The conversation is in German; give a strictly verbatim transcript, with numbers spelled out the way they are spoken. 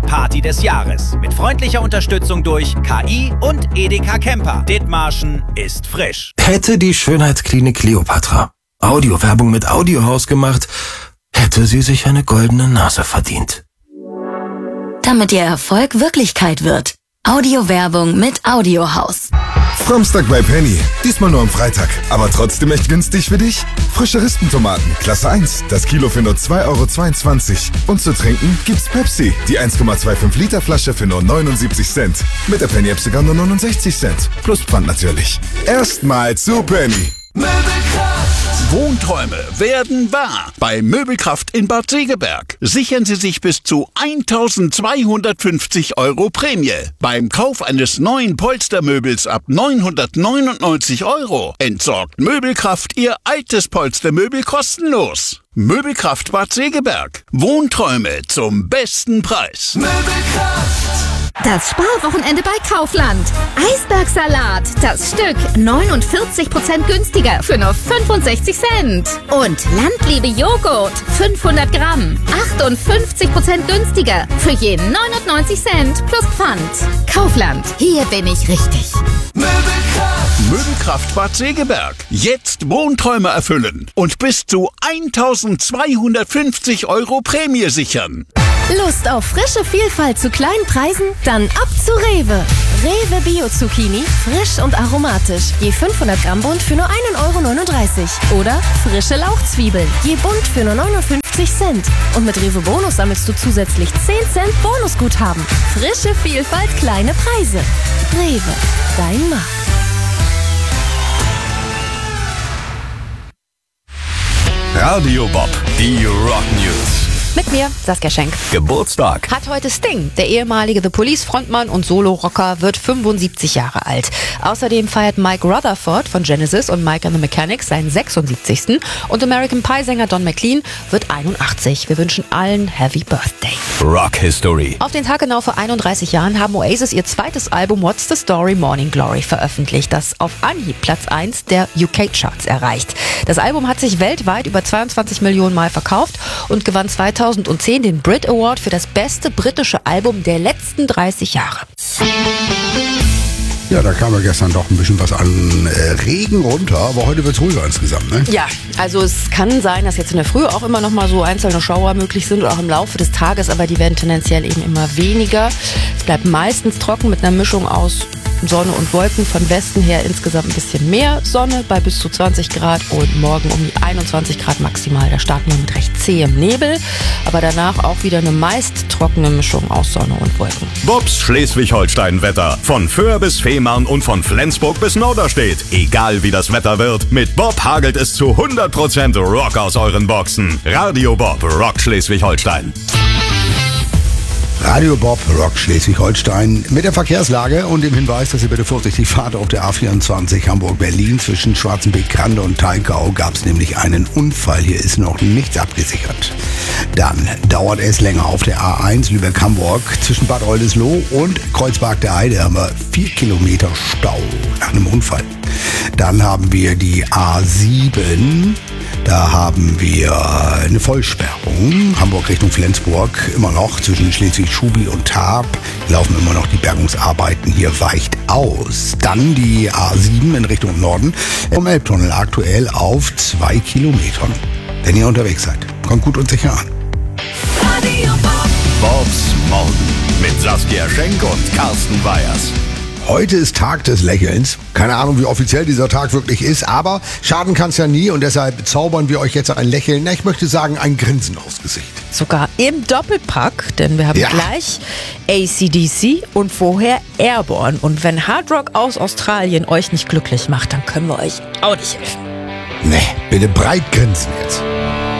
Party des Jahres. Mit freundlicher Unterstützung durch K I und Edeka Camper. Dithmarschen ist frisch. Hätte die Schönheitsklinik Kleopatra Audiowerbung mit Audiohaus gemacht, hätte sie sich eine goldene Nase verdient. Damit ihr Erfolg Wirklichkeit wird. Audiowerbung mit Audiohaus. Framstag bei Penny. Diesmal nur am Freitag. Aber trotzdem echt günstig für dich? Frische Rispentomaten, Klasse eins. Das Kilo für nur zwei Euro zweiundzwanzig. Und zu trinken gibt's Pepsi. Die eins Komma fünfundzwanzig Liter Flasche für nur neunundsiebzig Cent. Mit der Penny-App sogar nur neunundsechzig Cent. Plus Pfand natürlich. Erstmal zu Penny. Wohnträume werden wahr. Bei Möbelkraft in Bad Segeberg sichern Sie sich bis zu eintausendzweihundertfünfzig Euro Prämie. Beim Kauf eines neuen Polstermöbels ab neunhundertneunundneunzig Euro entsorgt Möbelkraft Ihr altes Polstermöbel kostenlos. Möbelkraft Bad Segeberg. Wohnträume zum besten Preis. Möbelkraft. Das Sparwochenende bei Kaufland. Eisbergsalat, das Stück neunundvierzig Prozent günstiger für nur fünfundsechzig Cent. Und Landliebe Joghurt, fünfhundert Gramm, achtundfünfzig Prozent günstiger für je neunundneunzig Cent plus Pfand. Kaufland, hier bin ich richtig. Möbelkraft. Möbelkraft Bad Segeberg. Jetzt Wohnträume erfüllen und bis zu eintausendzweihundertfünfzig Euro Prämie sichern. Lust auf frische Vielfalt zu kleinen Preisen? Dann ab zu Rewe. Rewe Bio Zucchini, frisch und aromatisch. Je fünfhundert Gramm Bund für nur ein Euro neununddreißig. Oder frische Lauchzwiebeln, je Bund für nur neunundfünfzig Cent. Und mit Rewe Bonus sammelst du zusätzlich zehn Cent Bonusguthaben. Frische Vielfalt, kleine Preise. Rewe, dein Markt. Radio Bob, die Rock News. Mit mir, Saskia Schenk. Geburtstag Hat heute Sting. Der ehemalige The Police-Frontmann und Solo-Rocker wird fünfundsiebzig Jahre alt. Außerdem feiert Mike Rutherford von Genesis und Mike and the Mechanics seinen sechsundsiebzigsten Und American Pie-Sänger Don McLean wird einundachtzig. Wir wünschen allen Happy Birthday. Rock History. Auf den Tag genau vor einunddreißig Jahren haben Oasis ihr zweites Album What's the Story Morning Glory veröffentlicht, das auf Anhieb Platz eins der U K-Charts erreicht. Das Album hat sich weltweit über zweiundzwanzig Millionen Mal verkauft und gewann zweitausendzehn den Brit Award für das beste britische Album der letzten dreißig Jahre. Ja, da kam ja gestern doch ein bisschen was an äh, Regen runter, aber heute wird es ruhiger insgesamt, ne? Ja, also es kann sein, dass jetzt in der Früh auch immer noch mal so einzelne Schauer möglich sind oder auch im Laufe des Tages, aber die werden tendenziell eben immer weniger. Es bleibt meistens trocken mit einer Mischung aus Sonne und Wolken, von Westen her insgesamt ein bisschen mehr Sonne bei bis zu zwanzig Grad und morgen um die einundzwanzig Grad maximal. Da starten wir mit recht zähem Nebel, aber danach auch wieder eine meist trockene Mischung aus Sonne und Wolken. Bobs Schleswig-Holstein-Wetter. Von Föhr bis Fehmarn und von Flensburg bis Norderstedt. Egal wie das Wetter wird, mit Bob hagelt es zu hundert Prozent Rock aus euren Boxen. Radio Bob, Rock Schleswig-Holstein. Radio Bob, Rock Schleswig-Holstein mit der Verkehrslage und dem Hinweis, dass ihr bitte vorsichtig fahrt auf der A vierundzwanzig Hamburg-Berlin. Zwischen Schwarzenbeek-Kande und Thalkau gab es nämlich einen Unfall. Hier ist noch nichts abgesichert. Dann dauert es länger auf der A eins Lübeck-Hamburg. Zwischen Bad Oldesloe und Kreuzberg der Heide haben wir vier Kilometer Stau nach einem Unfall. Dann haben wir die A sieben. Da haben wir eine Vollsperrung. Hamburg Richtung Flensburg immer noch zwischen Schleswig-Schubi und Tarp. Laufen immer noch die Bergungsarbeiten. Hier weicht aus. Dann die A sieben in Richtung Norden. Vom Elbtunnel aktuell auf zwei Kilometern. Wenn ihr unterwegs seid, kommt gut und sicher an. Bobs Morgen mit Saskia Schenk und Carsten Weyers. Heute ist Tag des Lächelns. Keine Ahnung, wie offiziell dieser Tag wirklich ist, aber schaden kann es ja nie und deshalb zaubern wir euch jetzt ein Lächeln. Na, ich möchte sagen, ein Grinsen aufs Gesicht. Sogar im Doppelpack, denn wir haben ja. gleich A C D C und vorher Airborne. Und wenn Hard Rock aus Australien euch nicht glücklich macht, dann können wir euch auch nicht helfen. Nee, bitte breit grinsen jetzt.